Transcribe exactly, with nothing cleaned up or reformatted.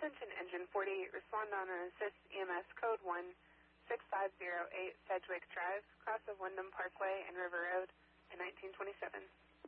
Attention Engine forty-eight, respond on an assist E M S code one six five zero eight Sedgwick Drive, cross of Wyndham Parkway and River Road in nineteen twenty-seven.